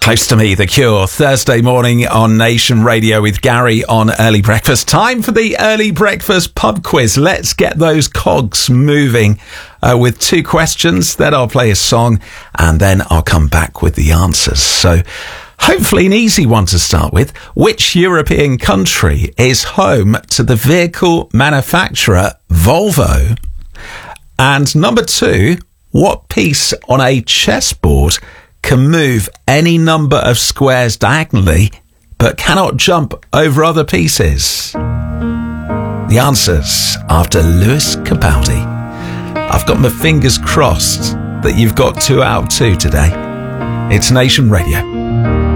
Close to Me, The Cure, Thursday morning on Nation Radio with Gary on Early Breakfast. Time for the Early Breakfast pub quiz. Let's get those cogs moving with two questions. Then I'll play a song and then I'll come back with the answers. So hopefully an easy one to start with. Which European country is home to the vehicle manufacturer Volvo? And number two, what piece on a chessboard can move any number of squares diagonally, but cannot jump over other pieces? The answers after Lewis Capaldi. I've got my fingers crossed that you've got 2 out of 2 today. It's Nation Radio.